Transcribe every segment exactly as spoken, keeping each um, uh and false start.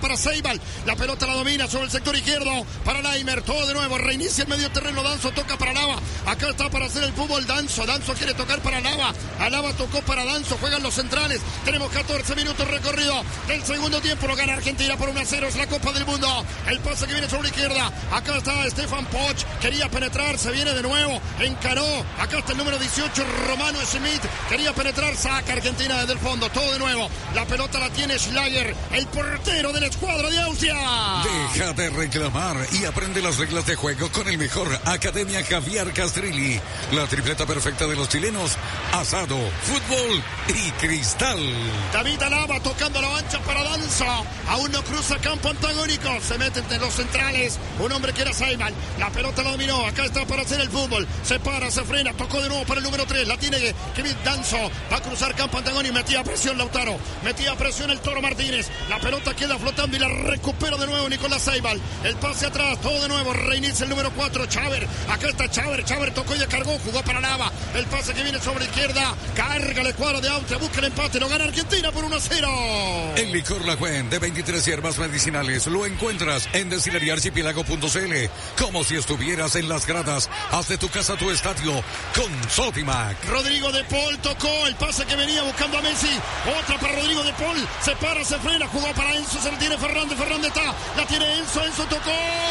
para Ceibal. La pelota la domina sobre el sector izquierdo para Naimer. Todo de nuevo. Reinicia el medio terreno. Danzo toca para Nava. Acá está para hacer el fútbol Danzo. Danzo quiere tocar para Nava. A Nava tocó para Danzo. Juegan los centrales. Tenemos catorce minutos recorrido del segundo tiempo. Lo gana Argentina por uno a cero. Es la Copa del Mundo. El pase que viene sobre la izquierda. Acá está Stefan Poch. Quería penetrar. Se viene de nuevo. Encaró. Acá está el número dieciocho. Romano Schmidt. Quería penetrar. Saca Argentina desde el fondo. Todo de nuevo. La pelota la tiene Schlager. El portero de la escuadra de Austria. Deja de reclamar y aprende las reglas de juego con el mejor. Academia Javier Castrilli. La tripleta perfecta de los chilenos. Asado, fútbol y cristal. David Alaba tocando la mancha para Danza. Aún no cruza campo antagónico. Se mete entre los centrales. Un hombre que era Simon. La pelota la dominó. Acá está para hacer el fútbol. Se para, se frena. Tocó de nuevo para el número tres. La tiene Kevin Danzo. Va a cruzar campo antagónico. Metía presión Lautaro. Metía presión el Toro Martínez. La pelota queda flotando y la recupera de nuevo Nicolás Ceibal. El pase atrás. Todo de nuevo. Reinicia el número cuatro. Chaver. Acá está Chaver. Chaver tocó y cargó. Jugó para Nava. El pase que viene sobre la izquierda. Carga la escuadra de Austria. Busca el empate. Lo gana Argentina por uno a cero. El licor La Guen de veintitrés hierbas medicinales lo encuentras en destilería archipiélago punto c l. Como si estuvieras en las gradas. Haz de tu casa tu estadio con Sotimac. Rodrigo de Paul tocó el pase que venía buscando a Messi. Otra para Rodrigo de Paul. Se para, se frena. Jugó para Enzo. Se le tiene Fernández. Fernández está. La tiene Enzo. Enzo tocó.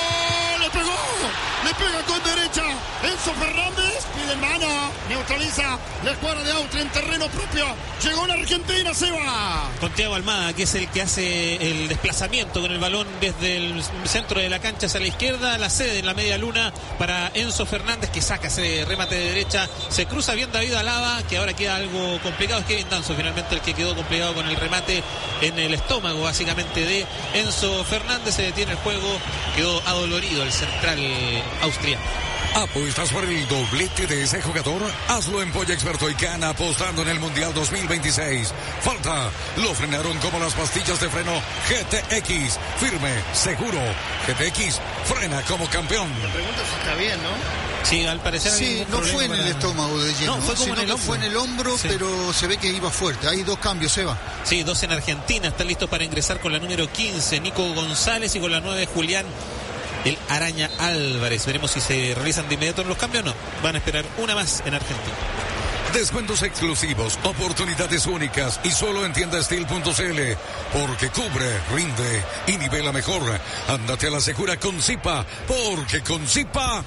Le pegó. Le pega con derecha. Enzo Fernández. Pide mano. Neutraliza la escuadra de Austria en terreno propio. Llegó la Argentina. Se va. Con Thiago Almada, que es el que hace el desplazamiento con el balón desde el centro de la cancha hacia la izquierda. La cede en la media luna para Enzo Fernández, que saca ese remate de derecha. Se cruza bien David Alaba, que ahora queda algo complicado. Es Kevin Danzo finalmente el que quedó complicado con el remate en el estómago básicamente de Enzo Fernández. Se detiene el juego. Quedó adolorido el central austriaco. ¿Apuestas por el doblete de ese jugador? Hazlo en Polla Experto y gana apostando en el Mundial dos mil veintiséis. Falta. Lo frenaron como las pastillas de freno G T X. Firme, seguro. G T X frena como campeón. Me pregunto si está bien, ¿no? Sí, al parecer sí, no fue en para... el estómago de lleno, no, fue como en el no fue en el hombro, sí. Pero se ve que iba fuerte. Hay dos cambios, Seba. Sí, dos en Argentina. Están listos para ingresar con la número quince, Nico González, y con la nueve, Julián El Araña Álvarez. Veremos si se realizan de inmediato los cambios o no. Van a esperar una más en Argentina. Descuentos exclusivos, oportunidades únicas y solo en tienda steel punto c l. Porque cubre, rinde y nivela mejor. Ándate a la segura con Zipa, porque con Zipa,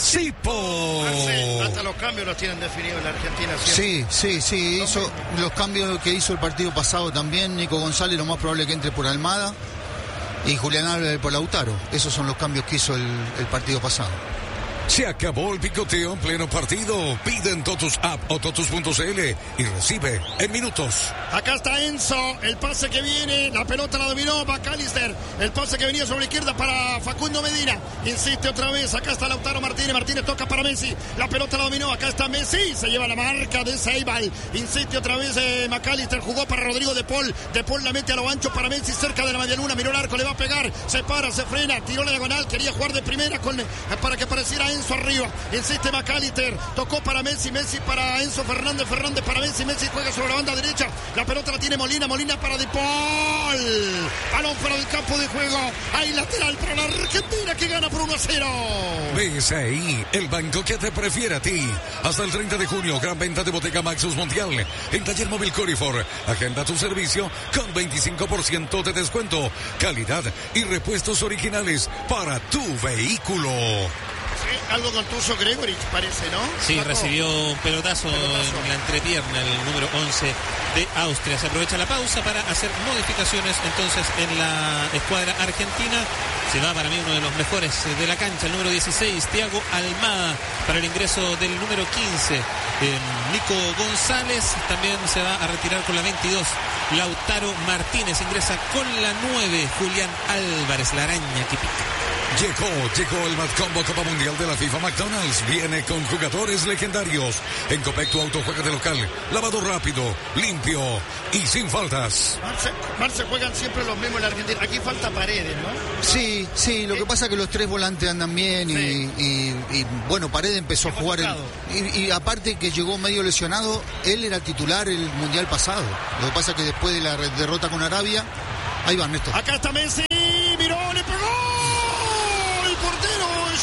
Zipo. Hasta los cambios los tienen definidos en la Argentina. Sí, sí, sí. Hizo los cambios que hizo el partido pasado también. Nico González, lo más probable que entre por Almada. Y Julián Álvarez por Lautaro. Esos son los cambios que hizo el, el partido pasado. Se acabó el picoteo en pleno partido. Pide en Totus App o Totus punto c l y recibe en minutos. Acá está Enzo, el pase que viene, la pelota la dominó McAllister, el pase que venía sobre la izquierda para Facundo Medina, insiste otra vez, acá está Lautaro Martínez, Martínez toca para Messi, la pelota la dominó, acá está Messi, se lleva la marca de Ceibal, insiste otra vez eh, McAllister, jugó para Rodrigo de Paul, de Paul la mete a lo ancho para Messi, cerca de la media luna, miró el arco, le va a pegar, se para, se frena, tiró la diagonal, quería jugar de primera con, para que apareciera Enzo Enzo arriba, insiste McAllister, tocó para Messi, Messi para Enzo Fernández, Fernández para Messi, Messi juega sobre la banda derecha, la pelota la tiene Molina, Molina para De Paul, balón fuera del campo de juego, hay lateral para la Argentina que gana por uno a cero. B C I, el banco que te prefiere a ti. Hasta el treinta de junio, gran venta de Bottega Maxus Mundial en Taller Móvil Corifor. Agenda tu servicio con veinticinco por ciento de descuento, calidad y repuestos originales para tu vehículo. Sí, algo contuso Gregory, parece, ¿no? Sí, Paco. Recibió un pelotazo, pelotazo en la entrepierna, el número once de Austria. Se aprovecha la pausa para hacer modificaciones entonces en la escuadra argentina. Se va para mí uno de los mejores de la cancha, el número dieciséis, Thiago Almada, para el ingreso del número quince, eh, Nico González. También se va a retirar con la veintidós, Lautaro Martínez. Ingresa con la nueve, Julián Álvarez, la araña que pica. Llegó, llegó el Matcombo Copa Mundial de la FIFA McDonald's. Viene con jugadores legendarios. En Copec tu auto juega de local. Lavado rápido, limpio y sin faltas. Marce, Marce juegan siempre los mismos en la Argentina. Aquí falta Paredes, ¿no? Sí, sí, lo que pasa es que los tres volantes andan bien y, sí. y, y, y bueno, Paredes empezó a jugar. El, y, y aparte que llegó medio lesionado, él era titular el Mundial pasado. Lo que pasa es que después de la derrota con Arabia, ahí va Néstor. Acá está Messi.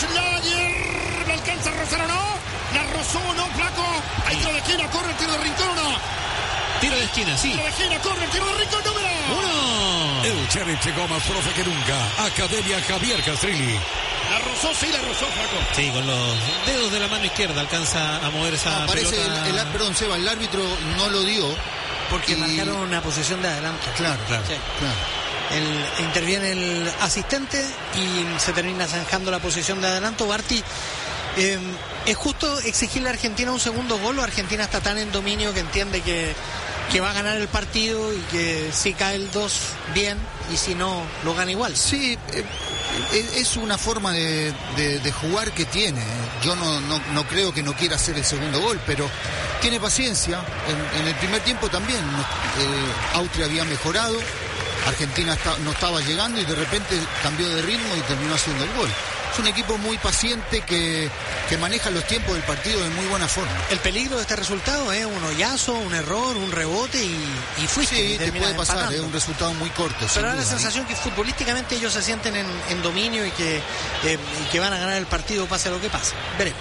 Schlager. ¿La alcanza a rozar o no? ¿La rozó o no, flaco? Hay tiro de esquina, corre el tiro de rincón o no. Tiro de esquina, sí. Tiro de esquina, corre el tiro de rincón, número uno. El Cherry llegó más profe que nunca. Academia Javier Castrilli. La rozó, sí, la rozó, flaco. Sí, con los dedos de la mano izquierda alcanza a mover esa ah, parece pelota. El, el, perdón, Seba, el árbitro no lo dio. Porque y... marcaron una posición de adelanto. Claro, claro. Sí. claro. El, interviene el asistente y se termina zanjando la posición de adelanto. Barty, eh, ¿es justo exigirle a Argentina un segundo gol o Argentina está tan en dominio que entiende que, que va a ganar el partido y que si cae el dos, bien, y si no, lo gana igual? Sí, eh, es una forma de, de, de jugar que tiene. Yo no, no, no creo que no quiera hacer el segundo gol, pero tiene paciencia. En, en el primer tiempo también eh, Austria había mejorado, Argentina está, no estaba llegando y de repente cambió de ritmo y terminó haciendo el gol. Es un equipo muy paciente que, que maneja los tiempos del partido de muy buena forma. El peligro de este resultado es un hoyazo, un error, un rebote y, y fuiste. Sí, y te puede pasar, empatando. es un resultado muy corto. Pero da la duda, sensación ¿eh? que futbolísticamente ellos se sienten en, en dominio y que, eh, y que van a ganar el partido pase lo que pase. Veremos.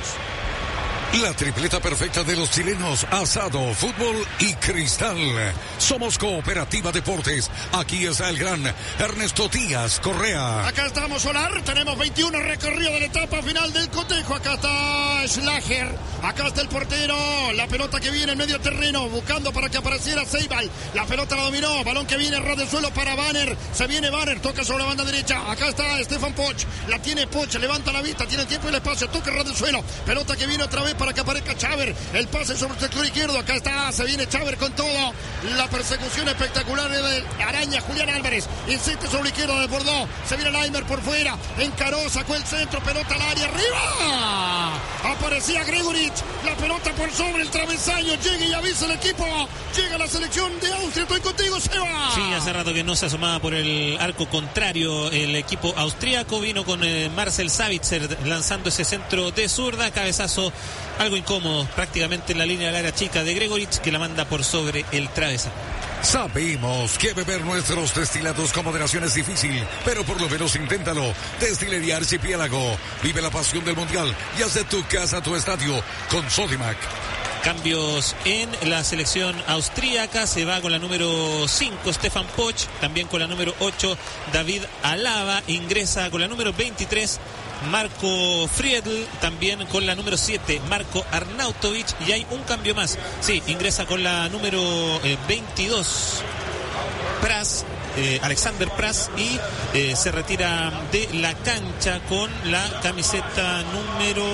La tripleta perfecta de los chilenos, asado, fútbol y cristal. Somos Cooperativa Deportes. Aquí está el gran Ernesto Díaz Correa. Acá estamos, Solar. Tenemos veintiuno recorridos de la etapa final del cotejo. Acá está Schlager. Acá está el portero. La pelota que viene en medio terreno, buscando para que apareciera Seibal. La pelota la dominó. Balón que viene ras del suelo para Banner. Se viene Banner. Toca sobre la banda derecha. Acá está Stefan Poch. La tiene Poch. Levanta la vista. Tiene el tiempo y el espacio. Toca ras del suelo. Pelota que viene otra vez para que aparezca Chávez. El pase sobre el sector izquierdo. Acá está. Se viene Chávez con todo. La persecución espectacular de Araña. Julián Álvarez. Insiste sobre la izquierda de Bordeaux. Se viene Laimer por fuera. Encaró. Sacó el centro. Pelota al área. ¡Arriba! Aparecía Gregorich. La pelota por sobre el travesaño. Llega y avisa el equipo. Llega la selección de Austria. Estoy contigo, Seba. Sí, hace rato que no se asomaba por el arco contrario el equipo austríaco. Vino con eh, Marcel Savitzer lanzando ese centro de zurda. Cabezazo algo incómodo prácticamente en la línea del área chica de Gregorich, que la manda por sobre el travesaño. Sabemos que beber nuestros destilados con moderación es difícil, pero por lo menos inténtalo. Destilería Archipiélago. Vive la pasión del mundial y haz de tu casa tu estadio con Sodimac. Cambios en la selección austríaca. Se va con la número cinco Stefan Poch, también con la número ocho David Alaba. Ingresa con la número veintitrés Marco Friedl, también con la número siete Marco Arnautovic, y hay un cambio más. Sí, ingresa con la número eh, veintidós Pras, eh, Alexander Pras, y eh, se retira de la cancha con la camiseta número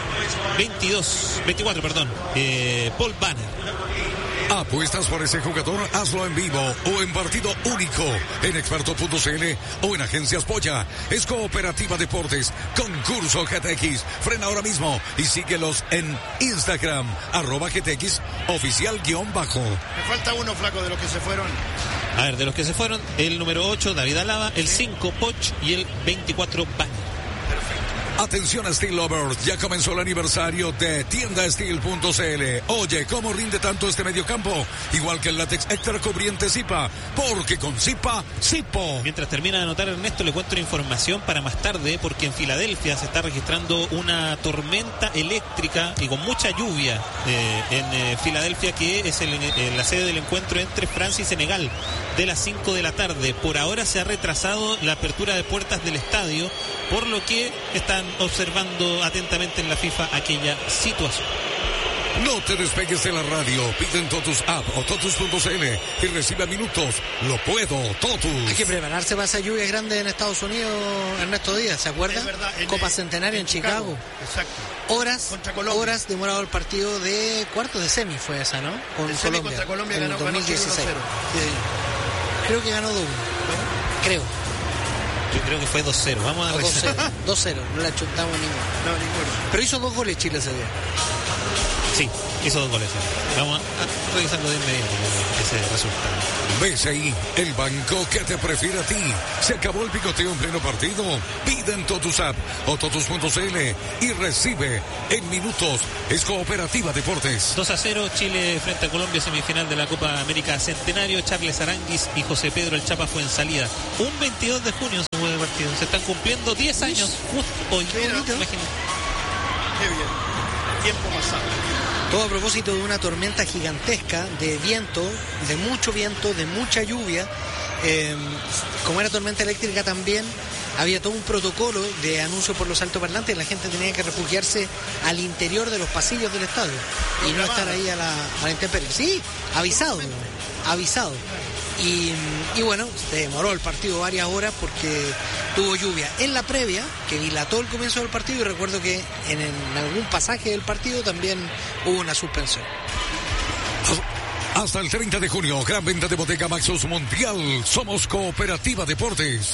veintidós, veinticuatro, perdón, eh, Paul Banner. ¿Apuestas por ese jugador? Hazlo en vivo o en partido único en experto punto c l o en Agencias Polla. Es Cooperativa Deportes, concurso G T X. Frena ahora mismo y síguelos en Instagram, arroba G T X oficial guión bajo. Me falta uno, flaco, de los que se fueron. A ver, de los que se fueron, el número ocho David Alaba, el cinco Poch y el veinticuatro Banner. Atención a Steel Lovers, ya comenzó el aniversario de tienda steel punto c l. Oye, ¿cómo rinde tanto este mediocampo? Igual que el látex extra cubriente Zipa, porque con Zipa, Zipo. Mientras termina de anotar Ernesto, le cuento una información para más tarde, porque en Filadelfia se está registrando una tormenta eléctrica y con mucha lluvia eh, en eh, Filadelfia, que es el, eh, la sede del encuentro entre Francia y Senegal, de las cinco de la tarde. Por ahora se ha retrasado la apertura de puertas del estadio, por lo que están observando atentamente en la FIFA aquella situación. No te despegues de la radio, pide en Totus App o Totus punto c l y recibe minutos. Lo puedo, Totus. Hay que prepararse para esa lluvia grande en Estados Unidos, Ernesto Díaz, ¿se acuerda? Verdad, en, Copa Centenario en, en Chicago. Chicago. Exacto. Horas, horas demorado el partido de cuartos de semi fue esa, ¿no? Con el Colombia. Semi contra Colombia ganó, dos mil dieciséis. ganó sí. Creo que ganó dos uno. ¿No? Creo. Yo creo que fue dos cero. Vamos a dos cero. dos cero. No la chuntamos ninguno. No, ninguno. Pero hizo dos goles Chile ese día. Sí, hizo dos goles. Vamos a revisarlo de inmediato ese resultado. B C I, el banco que te prefiere a ti. Se acabó el picoteo en pleno partido. Pide en Totus App o Totus punto c l y recibe en minutos. Es Cooperativa Deportes. dos a cero, Chile frente a Colombia, semifinal de la Copa América Centenario. Charles Aranguis y José Pedro El Chapa Fuenzalida. Un veintidós de junio. juego de partido. Se están cumpliendo diez años justo hoy. Mira, Imagínate. Qué bien. El tiempo pasado. Todo a propósito de una tormenta gigantesca de viento, de mucho viento, de mucha lluvia. Eh, como era tormenta eléctrica también, había todo un protocolo de anuncio por los altoparlantes. La gente tenía que refugiarse al interior de los pasillos del estadio y no estar ahí a la, a la intemperie. Sí, avisado, avisado. Y, y bueno, se demoró el partido varias horas porque tuvo lluvia en la previa, que dilató el comienzo del partido, y recuerdo que en, en algún pasaje del partido también hubo una suspensión. Hasta el treinta de junio, gran venta de Bodega Maxus Mundial. Somos Cooperativa Deportes.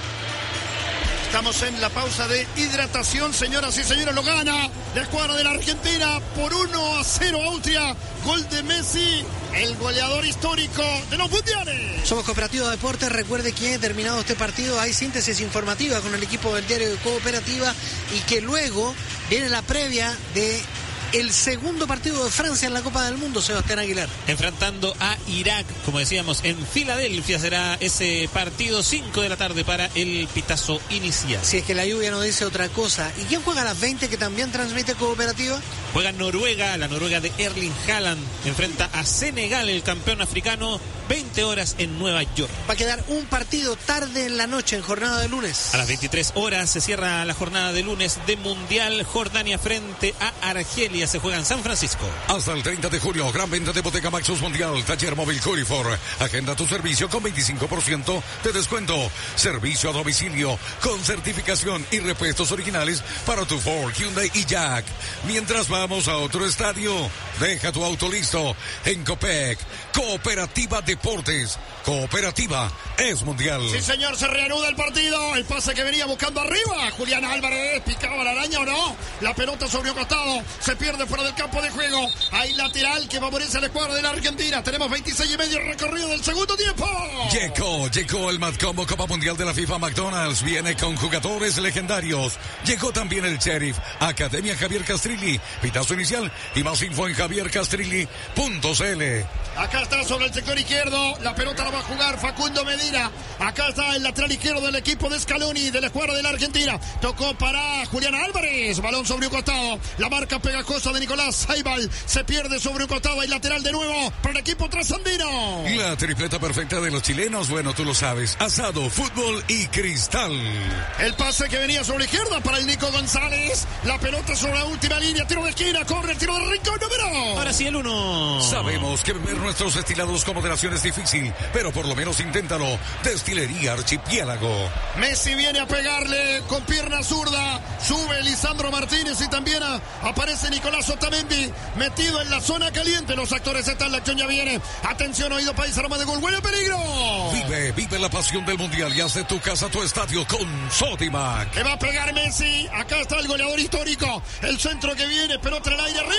Estamos en la pausa de hidratación, señoras y señores. Lo gana la escuadra de la Argentina por uno a cero Austria. Gol de Messi, el goleador histórico de los mundiales. Somos Cooperativa Deportes. Recuerde que terminado este partido hay síntesis informativa con el equipo del diario de Cooperativa, y que luego viene la previa de el segundo partido de Francia en la Copa del Mundo, Sebastián Aguilar. Enfrentando a Irak, como decíamos, en Filadelfia será ese partido, cinco de la tarde para el pitazo inicial. Si es que la lluvia no dice otra cosa. ¿Y quién juega a las veinte, que también transmite Cooperativa? Juega Noruega, la Noruega de Erling Haaland. Enfrenta a Senegal, el campeón africano, veinte horas en Nueva York. Va a quedar un partido tarde en la noche, en jornada de lunes. A las veintitrés horas se cierra la jornada de lunes de Mundial. Jordania frente a Argelia. Se juega en San Francisco. Hasta el treinta de julio, gran venta de Bodega Maxus Mundial, taller móvil Corifor. Agenda tu servicio con veinticinco por ciento de descuento. Servicio a domicilio con certificación y repuestos originales para tu Ford, Hyundai y Jack. Mientras vamos a otro estadio, deja tu auto listo en Copec. Cooperativa Deportes. Cooperativa es mundial. Sí, señor, se reanuda el partido. El pase que venía buscando arriba. Julián Álvarez, picaba la araña o no. La pelota sobre un costado. Se pierde fuera del campo de juego. Hay lateral que favorece al escuadro de la Argentina. Tenemos veintiséis y medio recorrido del segundo tiempo. Llegó, llegó el Matcombo Copa Mundial de la FIFA McDonald's. Viene con jugadores legendarios. Llegó también el Sheriff. Academia Javier Castrilli. Pitazo inicial y más info en javier castrilli punto c l. Acá está sobre el sector izquierdo. La pelota la va a jugar Facundo Medina. Acá está el lateral izquierdo del equipo de Scaloni, de la escuadra de la Argentina. Tocó para Julián Álvarez. Balón sobre un costado. La marca pegajosa de Nicolás Saibal. Se pierde sobre un costado. Hay lateral de nuevo para el equipo trasandino. La tripleta perfecta de los chilenos. Bueno, tú lo sabes. Asado, fútbol y cristal. El pase que venía sobre la izquierda para el Nico González. La pelota sobre la última línea. Tiro de esquina. Corre el tiro de rincón número. Ahora sí el uno. Sabemos que beber nuestros destilados con moderación es difícil, pero por lo menos inténtalo. Destilería Archipiélago. Messi viene a pegarle con pierna zurda. Sube Lisandro Martínez y también a, aparece Nicolás Otamendi metido en la zona caliente. Los actores están, la acción ya viene. Atención, oído país, aroma de gol. ¡Huele peligro! Vive, vive la pasión del mundial y haz de tu casa tu estadio con Sodimac. Que va a pegar Messi. Acá está el goleador histórico. El centro que viene, pelota en el aire,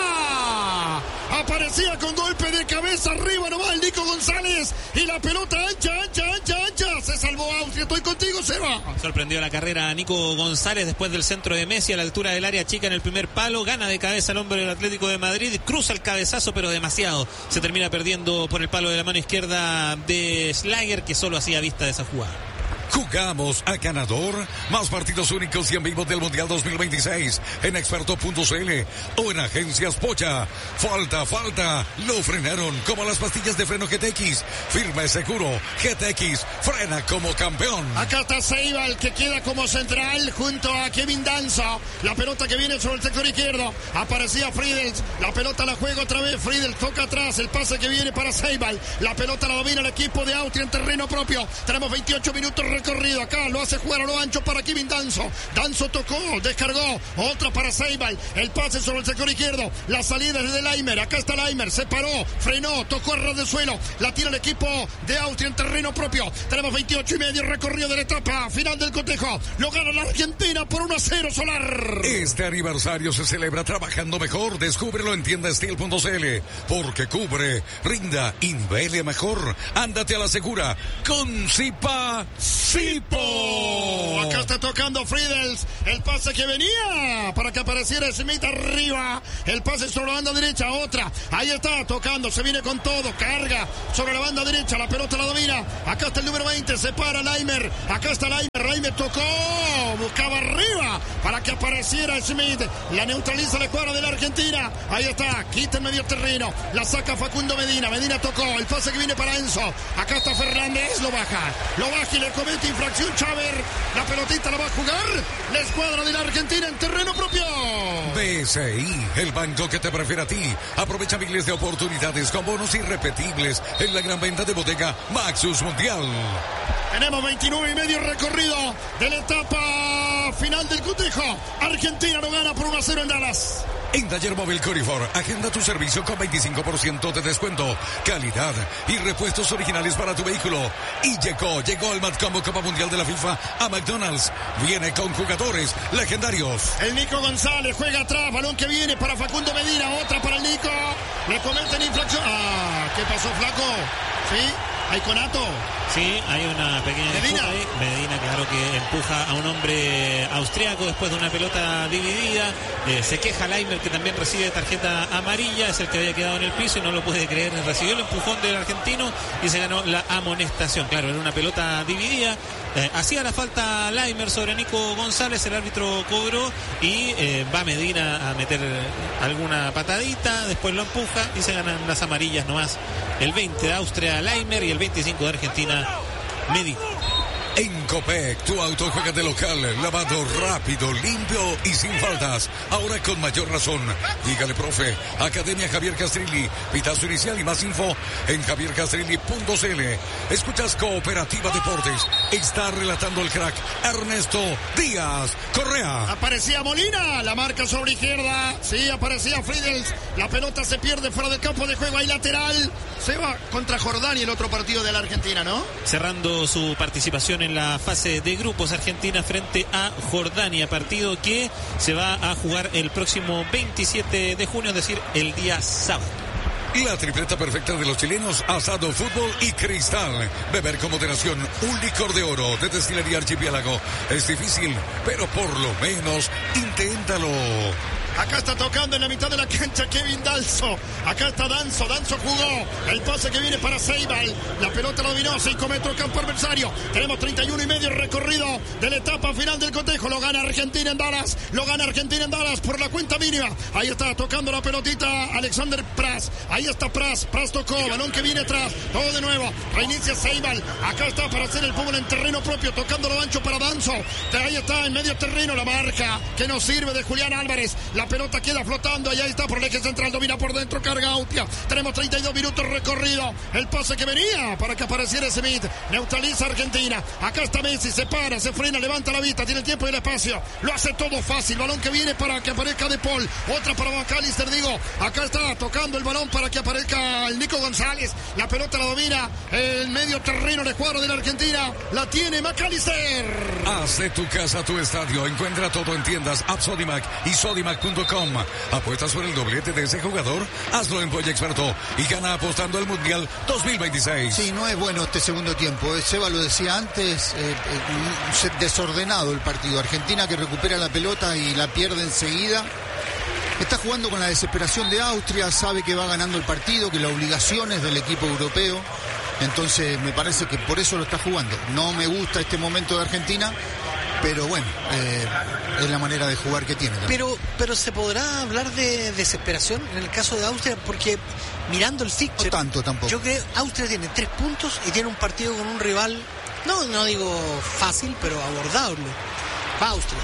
arriba. Aparecía con golpe de cabeza, arriba nomás el Nico González. Y la pelota ancha, ancha, ancha, ancha. Se salvó Austria. Estoy contigo, Seba. Sorprendió la carrera a Nico González después del centro de Messi a la altura del área chica en el primer palo. Gana de cabeza el hombre del Atlético de Madrid. Cruza el cabezazo, pero demasiado. Se termina perdiendo por el palo de la mano izquierda de Schlager, que solo hacía vista de esa jugada. Jugamos a ganador. Más partidos únicos y en vivo del Mundial dos mil veintiséis en experto punto c l o en Agencias Pocha. Falta, falta. Lo frenaron como las pastillas de freno G T X. Firme, seguro. G T X frena como campeón. Acá está Ceibal, que queda como central junto a Kevin Danzo. La pelota que viene sobre el sector izquierdo. Aparecía Friedels. La pelota la juega otra vez. Friedels toca atrás. El pase que viene para Ceibal. La pelota la domina el equipo de Austria en terreno propio. Tenemos veintiocho minutos recorrido. Acá lo hace jugar a lo ancho para Kevin Danzo. Danzo tocó, descargó. Otra para Ceibal. El pase sobre el sector izquierdo. La salida es de Laimer. Acá está Laimer. Se paró, frenó, tocó a ras del suelo. La tira el equipo de Austria en terreno propio. Tenemos veintiocho y medio recorrido de la etapa final del cotejo. Lo gana la Argentina por uno a cero, Solar. Este aniversario se celebra trabajando mejor. Descúbrelo en tienda steel punto c l. Porque cubre, rinda y vele mejor. Ándate a la segura con Zipa Zipo. Acá está tocando Friedels. El pase que venía para que apareciera Smith arriba. El pase sobre la banda derecha. Otra. Ahí está tocando. Se viene con todo. Carga sobre la banda derecha. La pelota la domina. Acá está el número veinte. Se para Laimer. Acá está Laimer. Laimer tocó. Buscaba arriba para que apareciera Smith. La neutraliza la escuadra de la Argentina. Ahí está. Quita el medio terreno. La saca Facundo Medina. Medina tocó. El pase que viene para Enzo. Acá está Fernández. Lo baja. Lo baja y le comete infracción Chávez. La pelotita la va a jugar la escuadra de la Argentina en terreno propio. B C I, el banco que te prefiere a ti. Aprovecha miles de oportunidades con bonos irrepetibles en la gran venta de bodega Maxus Mundial. Tenemos veintinueve y medio recorrido de la etapa final del cotejo. Argentina lo gana por uno a cero en Dallas. En Taller Móvil Corifor, agenda tu servicio con veinticinco por ciento de descuento, calidad y repuestos originales para tu vehículo. Y llegó, llegó el Matcombo Copa Mundial de la FIFA a McDonald's. Viene con jugadores legendarios. El Nico González juega atrás, balón que viene para Facundo Medina, otra para el Nico. Le cometen infracción. Ah, ¿qué pasó, flaco? ¿Sí? ¿Hay conato? Sí, hay una pequeña Medina. ahí. Medina, claro, que empuja a un hombre austriaco después de una pelota dividida. Eh, se queja Laimer, que también recibe tarjeta amarilla. Es el que había quedado en el piso y no lo puede creer. Recibió el empujón del argentino y se ganó la amonestación. Claro, era una pelota dividida. Eh, hacía la falta Laimer sobre Nico González. El árbitro cobró y eh, va Medina a meter alguna patadita. Después lo empuja y se ganan las amarillas nomás. El veinte de Austria, Laimer, y el veinticinco de Argentina, Medina. En Copec, tu auto juega de local, lavado rápido, limpio y sin faltas. Ahora con mayor razón. Dígale, profe. Academia Javier Castrilli. Pitazo inicial y más info en javier castrilli punto c l. Escuchas Cooperativa Deportes. Está relatando el crack Ernesto Díaz Correa. Aparecía Molina, la marca sobre izquierda. Sí, aparecía Friedels. La pelota se pierde fuera del campo de juego. Ahí lateral. Se va contra Jordania, el otro partido de la Argentina, ¿no? Cerrando su participación en la fase de grupos, Argentina frente a Jordania, partido que se va a jugar el próximo veintisiete de junio, es decir, el día sábado. La tripleta perfecta de los chilenos, asado, fútbol y cristal. Beber con moderación un licor de oro de Destilería Archipiélago. Es difícil, pero por lo menos inténtalo. Acá está tocando en la mitad de la cancha Kevin Danzo. Acá está Danzo. Danzo jugó. El pase que viene para Seibal. La pelota lo dominó. cinco metros campo adversario. Tenemos treinta y uno y medio recorrido de la etapa final del cotejo. Lo gana Argentina en Dallas. Lo gana Argentina en Dallas por la cuenta mínima. Ahí está tocando la pelotita Alexander Pras. Ahí está Pras. Pras tocó. Balón que viene atrás. Todo de nuevo. Reinicia Seibal. Acá está para hacer el fútbol en terreno propio. Tocando lo ancho para Danzo. Ahí está en medio terreno la marca que nos sirve de Julián Álvarez. La pelota queda flotando y ahí está por el eje central, domina por dentro, carga Autia. Tenemos treinta y dos minutos recorrido. El pase que venía para que apareciera Smith. Neutraliza Argentina. Acá está Messi, se para, se frena, levanta la vista, tiene el tiempo y el espacio. Lo hace todo fácil. Balón que viene para que aparezca De Paul. Otra para McAllister, digo. Acá está tocando el balón para que aparezca el Nico González. La pelota la domina el medio terreno de cuadro de la Argentina. La tiene McAllister. Haz de tu casa tu estadio. Encuentra todo en tiendas App Sodimac y sodimac punto com. Apuesta sobre el doblete de ese jugador. Hazlo en Polla Experto y gana apostando al Mundial dos mil veintiséis. Sí, no es bueno este segundo tiempo. Seba lo decía antes, eh, eh, desordenado el partido. Argentina que recupera la pelota y la pierde enseguida. Está jugando con la desesperación de Austria, sabe que va ganando el partido, que la obligación es del equipo europeo. Entonces me parece que por eso lo está jugando. No me gusta este momento de Argentina, pero bueno, eh, es la manera de jugar que tiene también. Pero, pero se podrá hablar de desesperación en el caso de Austria, porque mirando el fixture, no tanto tampoco. Yo creo que Austria tiene tres puntos y tiene un partido con un rival, no, no digo fácil, pero abordable. Va Austria.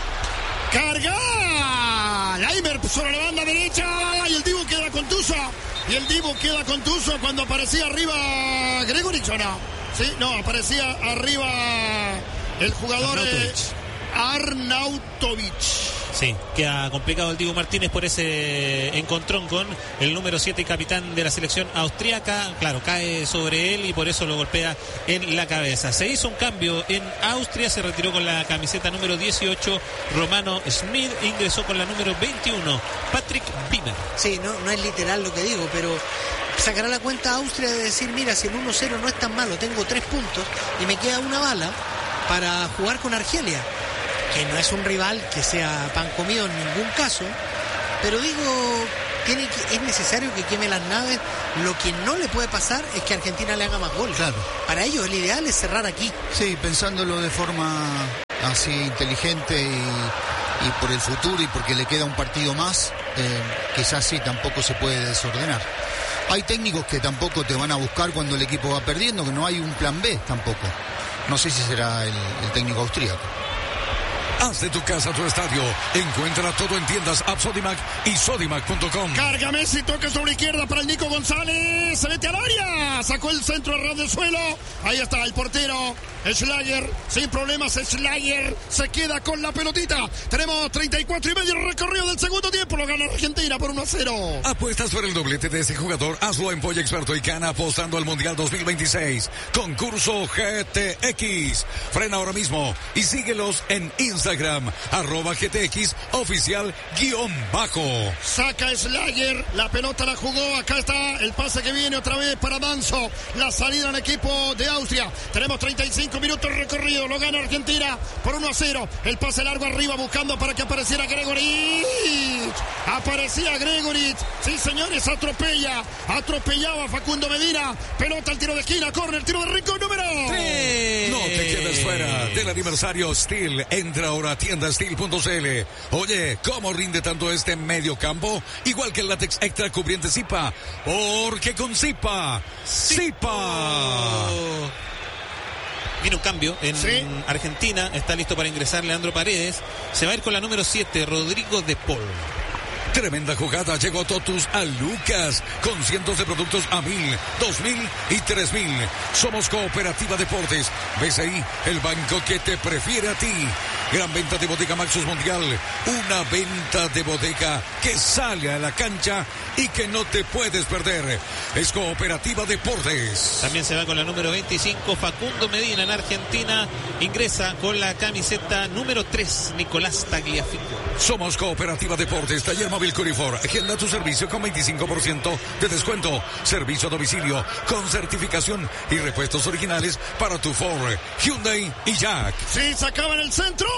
¡Carga! Laimer sobre la banda derecha y el Dibu queda contuso. Y el Dibu queda contuso cuando aparecía arriba Gregorich, ¿o no? Sí, no, aparecía arriba el jugador Arnautovic. Sí, queda complicado el Dibu Martínez por ese encontrón con el número siete y capitán de la selección austriaca. Claro, cae sobre él y por eso lo golpea en la cabeza. Se hizo un cambio en Austria, se retiró con la camiseta número dieciocho Romano Smith, ingresó con la número veintiuno Patrick Wimmer. Sí, no, no es literal lo que digo, pero sacará la cuenta a Austria de decir, mira, si el uno cero no es tan malo, tengo tres puntos y me queda una bala para jugar con Argelia. que no es un rival que sea pan comido en ningún caso, pero digo, tiene que, es necesario que queme las naves. Lo que no le puede pasar es que Argentina le haga más goles. Claro. Para ellos el ideal es cerrar aquí. Sí, pensándolo de forma así inteligente y, y por el futuro y porque le queda un partido más, eh, quizás sí, tampoco se puede desordenar. Hay técnicos que tampoco te van a buscar cuando el equipo va perdiendo, que no hay un plan B tampoco. No sé si será el, el técnico austríaco. Haz de tu casa tu estadio. Encuentra todo en tiendas App Sodimac y Sodimac punto com. Carga Messi, toque sobre izquierda para el Nico González. Se mete al área. Sacó el centro a ras del suelo. Ahí está el portero. Schlager, sin problemas. Schlager se queda con la pelotita. Tenemos treinta y cuatro y medio recorrido del segundo tiempo. Lo gana Argentina por uno a cero. Apuestas por el doblete de ese jugador. Hazlo en Polla Experto y Cana apostando al Mundial dos mil veintiséis. Concurso G T X. Frena ahora mismo y síguelos en Instagram. Instagram, arroba G T X oficial guión bajo. Saca Schlager, la pelota la jugó, acá está el pase que viene otra vez para Danzo, la salida al equipo de Austria. Tenemos treinta y cinco minutos recorrido, lo gana Argentina por uno a cero. El pase largo arriba buscando para que apareciera Gregorich. Aparecía Gregorich, sí señores, atropella, atropellaba Facundo Medina. Pelota al tiro de esquina, corre el tiro de rincón número. Sí. No te quedes fuera del aniversario Steel. Entra ahora a tienda steel punto c l. Oye, ¿cómo rinde tanto este medio campo? Igual que el látex extra cubriente Zipa. Porque con Zipa, Zipa. Viene un cambio en ¿Sí? Argentina. Está listo para ingresar Leandro Paredes. Se va a ir con la número siete, Rodrigo de Paul. Tremenda jugada, llegó Totus a Lucas con cientos de productos a mil, dos mil y tres mil. Somos Cooperativa Deportes. ¿Ves ahí? El banco que te prefiere a ti. Gran venta de Bodega Maxus Mundial. Una venta de bodega que sale a la cancha y que no te puedes perder. Es Cooperativa Deportes. También se va con la número veinticinco, Facundo Medina en Argentina. Ingresa con la camiseta número tres, Nicolás Tagliafico. Somos Cooperativa Deportes, Taller Móvil Curifor. Agenda tu servicio con veinticinco por ciento de descuento. Servicio a domicilio con certificación y repuestos originales para tu Ford, Hyundai y Jack. Sí, sacaban el centro.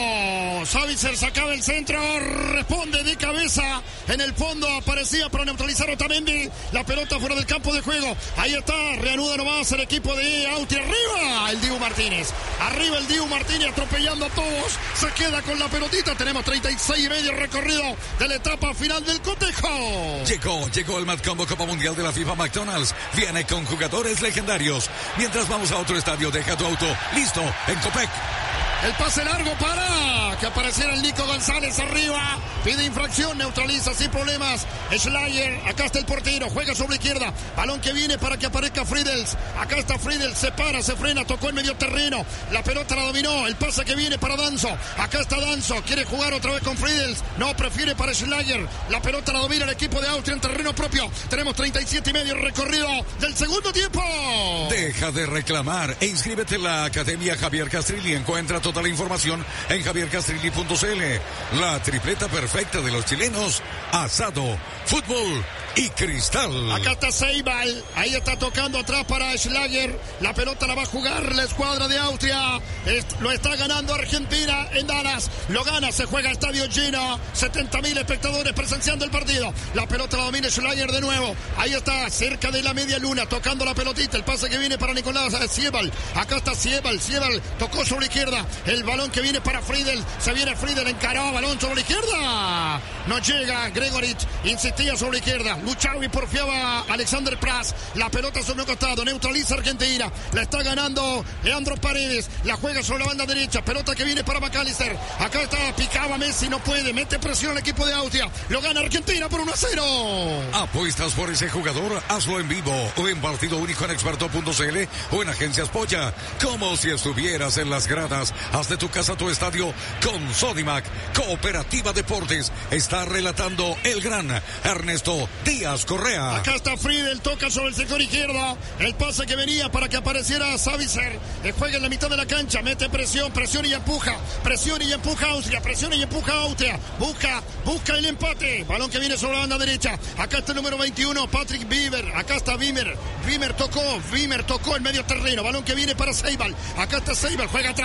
Savitzer sacaba el centro. Responde de cabeza. En el fondo aparecía para neutralizar Otamendi. La pelota fuera del campo de juego. Ahí está. Reanuda nomás el equipo de Austria. Arriba el Dibu Martínez. Arriba el Dibu Martínez atropellando a todos. Se queda con la pelotita. Tenemos treinta y seis y medio recorrido de la etapa final del cotejo. Llegó, llegó el Mad Combo Copa Mundial de la FIFA McDonald's. Viene con jugadores legendarios. Mientras vamos a otro estadio, deja tu auto listo en Copec. El pase largo para que apareciera el Nico González arriba. Pide infracción, neutraliza sin problemas. Schlager, acá está el portero, juega sobre izquierda. Balón que viene para que aparezca Friedels. Acá está Friedels, se para, se frena, tocó el medio terreno. La pelota la dominó, el pase que viene para Danzo. Acá está Danzo, quiere jugar otra vez con Friedels. No, prefiere para Schlager. La pelota la domina el equipo de Austria en terreno propio. Tenemos treinta y siete y medio recorrido del segundo tiempo. Deja de reclamar e inscríbete en la Academia Javier Castrilli. Encuentra toda la información en javier castrilli punto c l. La tripleta perfecta de los chilenos: asado, fútbol y cristal. Acá está Seibal, ahí está tocando atrás para Schlager. La pelota la va a jugar la escuadra de Austria. Est lo está ganando Argentina en Dallas. Lo gana, se juega estadio lleno. setenta mil espectadores presenciando el partido. La pelota la domina Schlager de nuevo. Ahí está, cerca de la media luna, tocando la pelotita. El pase que viene para Nicolás Siebal. Acá está Siebal, Siebal tocó sobre la izquierda. El balón que viene para Friedel. Se viene Friedel, encaró, balón sobre la izquierda. No llega Gregorich, insistía sobre la izquierda. Luchaba y porfiaba Alexander Pras. La pelota sobre un costado, neutraliza Argentina. La está ganando Leandro Paredes. La juega sobre la banda derecha. Pelota que viene para McAllister. Acá está, picaba Messi, no puede. Mete presión al equipo de Austria. Lo gana Argentina por uno a cero. ¿Apuestas por ese jugador? Hazlo en vivo o en partido único en experto punto c l o en Agencias Polla. Como si estuvieras en las gradas. Haz de tu casa tu estadio con Sodimac. Cooperativa Deportes. Está relatando el gran Ernesto Díaz Correa. Acá está Friedel, toca sobre el sector izquierdo. El pase que venía para que apareciera Savitzer. El juega en la mitad de la cancha. Mete presión, presión y empuja. Presión y empuja Austria. Presión y empuja Austria. Busca, busca el empate. Balón que viene sobre la banda derecha. Acá está el número veintiuno, Patrick Bieber. Acá está Wimmer. Wimmer tocó, Wimmer tocó el medio terreno. Balón que viene para Seibal. Acá está Seibal. Juega atrás todo de nuevo.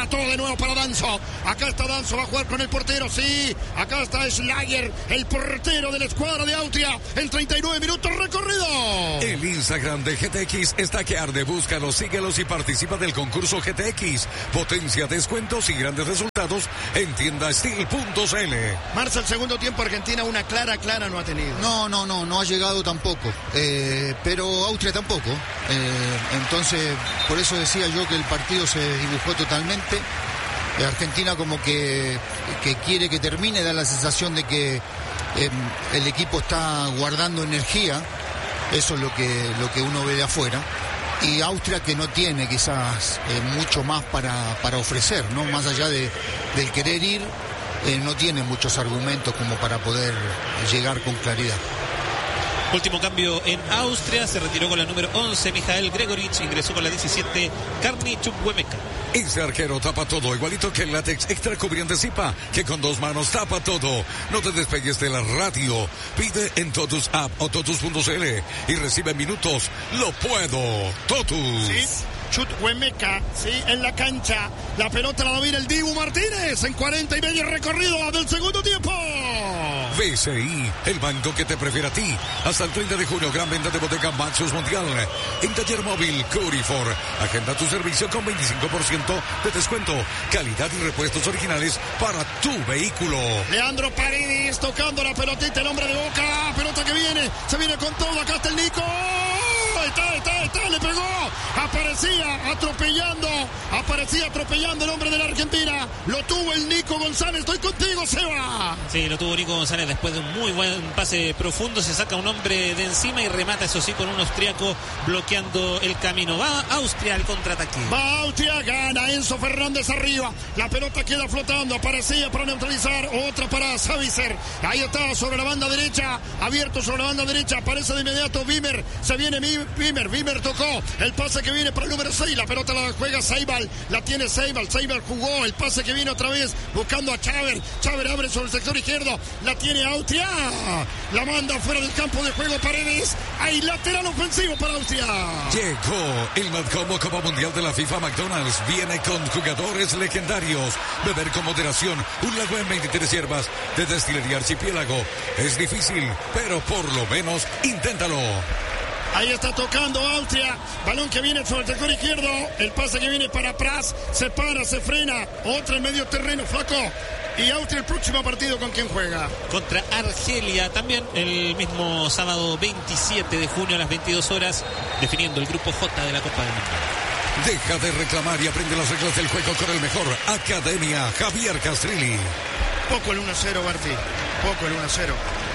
nuevo para Danzo. Acá está Danzo, va a jugar con el portero, sí. Acá está Schlager, el portero de la escuadra de Austria. En treinta y nueve minutos recorrido. El Instagram de G T X está que arde. Búscalos, síguelos y participa del concurso G T X. Potencia, descuentos y grandes resultados en tienda steel punto c l. Marca el segundo tiempo. Argentina una clara, clara no ha tenido. No, no, no, no ha llegado tampoco. Eh, pero Austria tampoco. Eh, entonces, por eso decía yo que el partido se dibujó totalmente. Eh, Argentina como que, que quiere que termine, da la sensación de que eh, el equipo está guardando energía. Eso es lo que, lo que uno ve de afuera. Y Austria que no tiene quizás eh, mucho más para, para ofrecer, ¿no? Más allá de, del querer ir, eh, no tiene muchos argumentos como para poder llegar con claridad. Último cambio en Austria, se retiró con la número once Mijael Gregorich, ingresó con la diecisiete Karni Chukwuemeka. Ese arquero tapa todo, igualito que el látex extra cubriente Zipa, que con dos manos tapa todo. No te despegues de la radio. Pide en Totus App o totus punto c l y recibe minutos. Lo puedo. Totus. Sí. Chukwuemeka, sí, en la cancha. La pelota la domina el Dibu Martínez en cuarenta y medio recorrido del segundo tiempo. B C I, el banco que te prefiere a ti. Hasta el treinta de junio, gran venta de bodega Maxus Mundial. En taller móvil Curifor. Agenda tu servicio con veinticinco por ciento de descuento. Calidad y repuestos originales para tu vehículo. Leandro Paredes tocando la pelotita, el hombre de Boca. Pelota que viene, se viene con todo. Acá está el Nico. Está, está, está, le pegó. Aparecía atropellando. Aparecía atropellando el hombre de la Argentina. Lo tuvo el Nico González. Estoy contigo, Seba. Sí, lo tuvo Nico González después de un muy buen pase profundo. Se saca un hombre de encima y remata, eso sí, con un austriaco bloqueando el camino. Va Austria al contraataque. Va Austria, gana Enzo Fernández arriba. La pelota queda flotando. Aparecía para neutralizar. Otra para Savicer. Ahí está sobre la banda derecha. Abierto sobre la banda derecha. Aparece de inmediato Wimmer. Se viene Wimmer. Wimmer tocó. El pase que viene para el número seis. La pelota la juega Seibal. La tiene Seibal. Seibal jugó. El pase que viene otra vez buscando a Chaver. Chaver abre sobre el sector izquierdo. La tiene Austria. La manda fuera del campo de juego Paredes. Hay lateral ofensivo para Austria. Llegó el Madcomo Copa Mundial de la FIFA. McDonald's viene con jugadores legendarios. Beber con moderación. Un lago en veintitrés hierbas de Destilería Archipiélago. Es difícil, pero por lo menos inténtalo. Ahí está tocando Austria. Balón que viene sobre el sector izquierdo. El pase que viene para Pras. Se para, se frena. Otra en medio terreno, flaco. Y Austria el próximo partido, ¿con quién juega? Contra Argelia, también el mismo sábado veintisiete de junio a las veintidós horas, definiendo el grupo J de la Copa del Mundo. Deja de reclamar y aprende las reglas del juego con el mejor. Academia Javier Castrilli. Poco el uno cero, Barty. Poco el uno cero.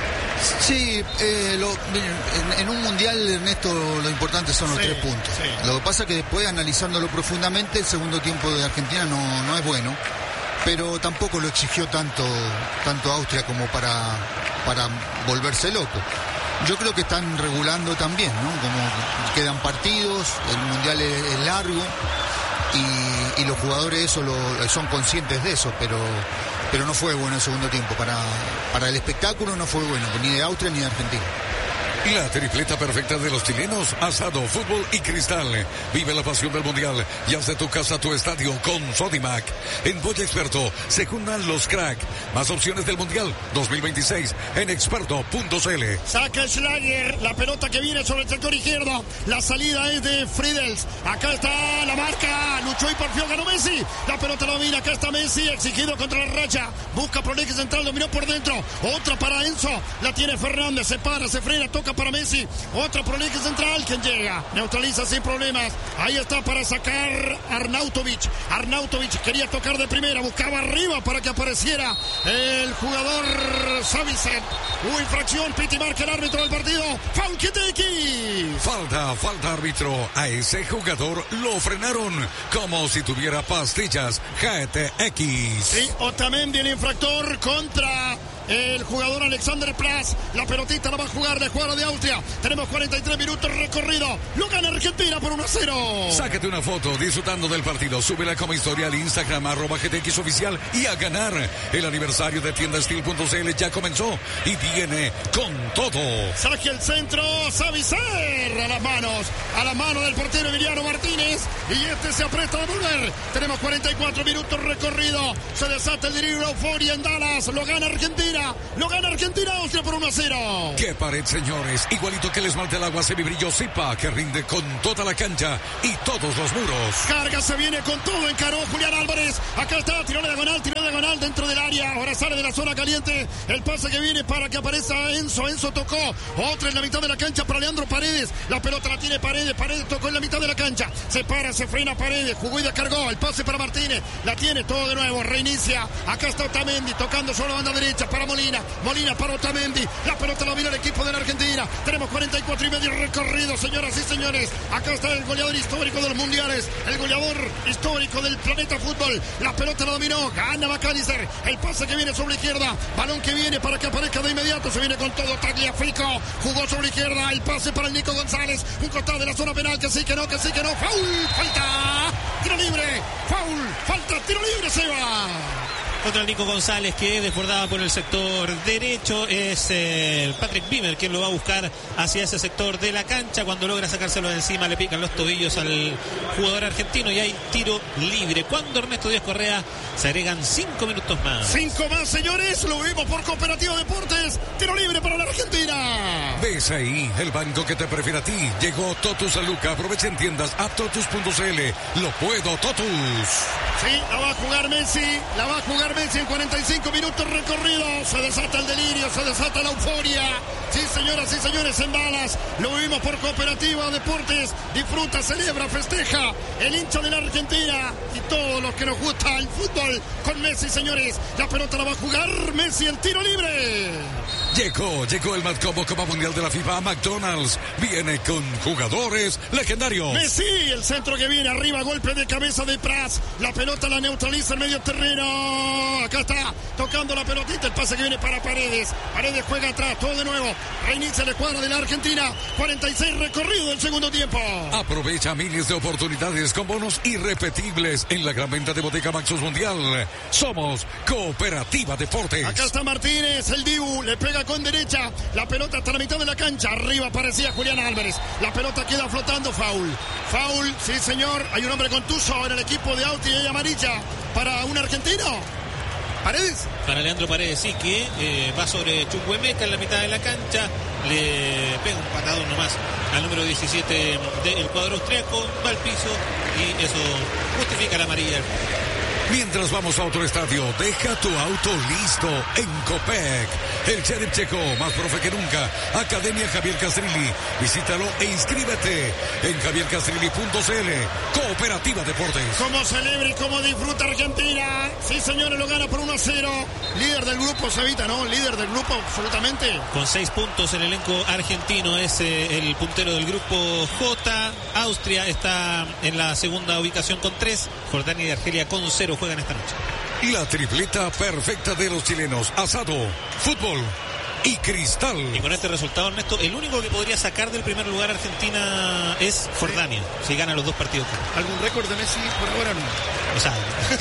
Sí, eh, lo, en, en un mundial, Ernesto, lo importante son los sí, tres puntos. Sí. Lo que pasa es que después, analizándolo profundamente, el segundo tiempo de Argentina no, no es bueno, pero tampoco lo exigió tanto, tanto Austria como para, para volverse loco. Yo creo que están regulando también, ¿no? Como quedan partidos, el mundial es, es largo y, y los jugadores eso lo, son conscientes de eso, pero... pero no fue bueno el segundo tiempo. Para, para el espectáculo no fue bueno, ni de Austria ni de Argentina. La tripleta perfecta de los chilenos, asado, fútbol y cristal. Vive la pasión del mundial y haz de tu casa tu estadio con Sodimac. En Boya Experto se juntan los crack. Más opciones del mundial dos mil veintiséis en experto punto c l. Saca Schlager, la pelota que viene sobre el sector izquierdo. La salida es de Friedels. Acá está la marca. Luchó y porfió, ganó Messi. La pelota la domina. Acá está Messi, exigido contra la racha. Busca por el eje central, dominó por dentro. Otra para Enzo. La tiene Fernández. Se para, se frena, toca para Messi. Otra por el eje central. Quien llega, neutraliza sin problemas. Ahí está para sacar Arnautovic. Arnautovic quería tocar de primera. Buscaba arriba para que apareciera el jugador Savicer. Hubo infracción. Piti marca el árbitro del partido. Falquetequi. Falta, falta árbitro. A ese jugador lo frenaron como si tuviera pastillas G T X. Sí, Otamendi el infractor contra el jugador Alexander Plas. La pelotita la va a jugar la escuadra de Austria. Tenemos cuarenta y tres minutos recorrido. Lo gana Argentina por uno a cero. Sácate una foto disfrutando del partido. Súbela como historia al Instagram, arroba G T X oficial, y a ganar. El aniversario de tienda steel punto c l ya comenzó y viene con todo. Saque el centro, Savicer a las manos, a la mano del portero Emiliano Martínez, y este se aprieta a volver. Tenemos cuarenta y cuatro minutos recorrido. Se desata el delirio euforia en Dallas. Lo gana Argentina. Lo gana Argentina, Austria por uno a cero. ¡Qué pared, señores! Igualito que el esmalte al agua semibrillo Zipa, que rinde con toda la cancha y todos los muros. Carga, se viene con todo, encaró Julián Álvarez. Acá está, tiró la diagonal, tiró la diagonal dentro del área. Ahora sale de la zona caliente. El pase que viene para que aparezca Enzo. Enzo tocó. Otra en la mitad de la cancha para Leandro Paredes. La pelota la tiene Paredes. Paredes tocó en la mitad de la cancha. Se para, se frena Paredes. Jugó y descargó. El pase para Martínez. La tiene todo de nuevo. Reinicia. Acá está Otamendi tocando sobre la banda derecha para Molina. Molina para Otamendi. La pelota la vino el equipo de la Argentina. Tenemos cuarenta y cuatro y medio recorrido, señoras y señores. Acá está el goleador histórico de los mundiales. El goleador histórico del planeta fútbol. La pelota la dominó. Gana McAllister. El pase que viene sobre la izquierda. Balón que viene para que aparezca de inmediato. Se viene con todo. Tagliafico. Jugó sobre la izquierda. El pase para el Nico González. Un costado de la zona penal. Que sí, que no, que sí, que no. Foul. Falta. Tiro libre. Foul. Falta. Tiro libre. Se va. Contra el Nico González, que desbordaba por el sector derecho. Es eh, Patrick Wimmer quien lo va a buscar hacia ese sector de la cancha. Cuando logra sacárselo de encima, le pican los tobillos al jugador argentino y hay tiro libre. Cuando Ernesto Díaz Correa, se agregan cinco minutos más. Cinco más, señores. Lo vimos por Cooperativa Deportes. Tiro libre para la Argentina. B C I, el banco que te prefiere a ti. Llegó Totus a Luca. Aprovecha en tiendas a totus punto c l. Lo puedo, Totus. Sí, la va a jugar Messi. La va a jugar Messi en cuarenta y cinco minutos recorrido. Se desata el delirio, se desata la euforia. Sí, señoras y señores, en Dallas. Lo vimos por Cooperativa Deportes. Disfruta, celebra, festeja el hincha de la Argentina y todos los que nos gusta el fútbol con Messi, señores. La pelota la va a jugar Messi, el tiro libre. Llegó, llegó el más combo Copa Mundial de la FIFA a McDonald's. Viene con jugadores legendarios. Messi, el centro que viene arriba, golpe de cabeza de Pras. La pelota la neutraliza en medio terreno. Acá está, tocando la pelotita. El pase que viene para Paredes. Paredes juega atrás, todo de nuevo. Reinicia la escuadra de la Argentina. cuarenta y seis recorrido del segundo tiempo. Aprovecha miles de oportunidades con bonos irrepetibles en la gran venta de Bodeca Maxus Mundial. Somos Cooperativa Deportes. Acá está Martínez, el Dibu, le pega con derecha. La pelota hasta la mitad de la cancha. Arriba aparecía Julián Álvarez. La pelota queda flotando. Foul. Foul, sí señor. Hay un hombre contuso en el equipo de Austria y amarilla para un argentino. Paredes. Para Leandro Paredes, sí, que eh, va sobre Chukwuemeka en la mitad de la cancha. Le pega un patadón nomás al número diecisiete del cuadro austriaco. Va al piso y eso justifica la amarilla. Mientras vamos a otro estadio, deja tu auto listo en Copec. El Sheriff Checo, más profe que nunca. Academia Javier Castrilli. Visítalo e inscríbete en javier castrilli punto c l. Cooperativa Deportes. Cómo celebra y cómo disfruta Argentina. Sí, señores, lo gana por uno a cero. Líder del grupo, Sabita, ¿no? Líder del grupo, absolutamente. Con seis puntos el elenco argentino es eh, el puntero del grupo J. Austria está en la segunda ubicación con tres. Jordania y Argelia con cero. Juegan esta noche. La tripleta perfecta de los chilenos: asado, fútbol y cristal. Y con este resultado, Ernesto, el único que podría sacar del primer lugar Argentina es Jordania, sí, si gana los dos partidos. ¿Algún récord de Messi? Por ahora no. O sea,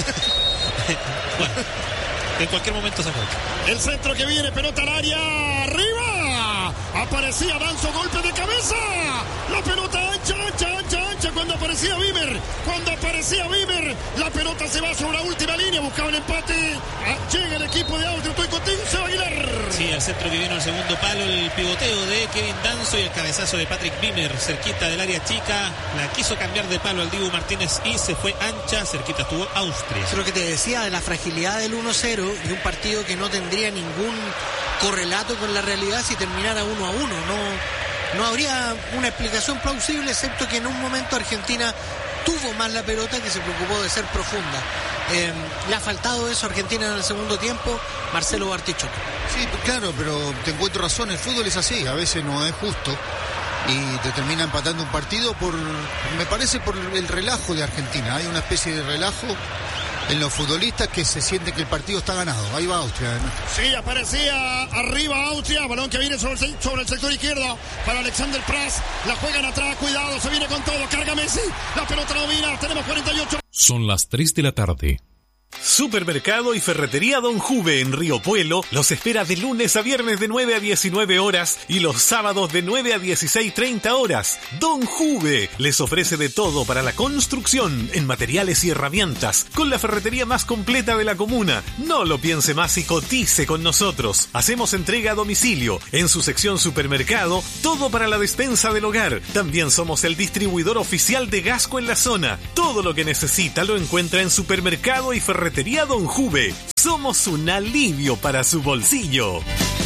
bueno, en cualquier momento sacó. El centro que viene, pelota al área, arriba. Aparecía Danzo, golpe de cabeza. La pelota ancha, ancha, ancha, ancha. Cuando aparecía Wimmer, cuando aparecía Wimmer, la pelota se va sobre la última línea, buscaba el empate. Llega el equipo de Austria, estoy contigo, Seba Aguilar. Sí, al centro que vino el segundo palo, el pivoteo de Kevin Danzo y el cabezazo de Patrick Wimmer, cerquita del área chica. La quiso cambiar de palo al Dibu Martínez y se fue ancha, cerquita estuvo Austria. Eso es lo que te decía de la fragilidad del uno cero y un partido que no tendría ningún correlato con la realidad si terminara uno a uno. No, no habría una explicación plausible, excepto que en un momento Argentina tuvo más la pelota, que se preocupó de ser profunda. Eh, le ha faltado eso a Argentina en el segundo tiempo. Marcelo Bartichotto. Sí, claro, pero te encuentro razón, el fútbol es así, a veces no es justo y te termina empatando un partido por, me parece, por el relajo de Argentina. Hay una especie de relajo en los futbolistas que se siente que el partido está ganado. Ahí va Austria. ¿no? Sí, aparecía arriba Austria, balón que viene sobre el, sobre el sector izquierdo para Alexander Pras, la juegan atrás, cuidado, se viene con todo, carga Messi, la pelota domina, tenemos cuarenta y ocho. Son las tres de la tarde. Supermercado y Ferretería Don Juve en Río Puelo los espera de lunes a viernes de nueve a diecinueve horas y los sábados de nueve a dieciséis treinta horas. Don Juve les ofrece de todo para la construcción en materiales y herramientas con la ferretería más completa de la comuna. No lo piense más y cotice con nosotros. Hacemos entrega a domicilio. En su sección supermercado, todo para la despensa del hogar. También somos el distribuidor oficial de Gasco en la zona. Todo lo que necesita lo encuentra en Supermercado y Ferretería Ferretería Don Juve. Somos un alivio para su bolsillo.